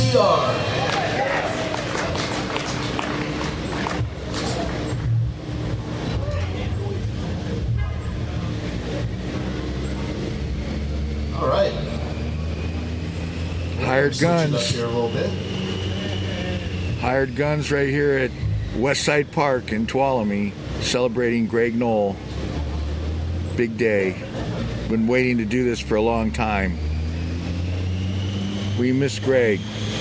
CR. All right. Hired Guns. Up here a little bit. Hired Guns right here at Westside Park in Tuolumne, celebrating Greg Knoll. Big day. Been waiting to do this for a long time. We miss Greg.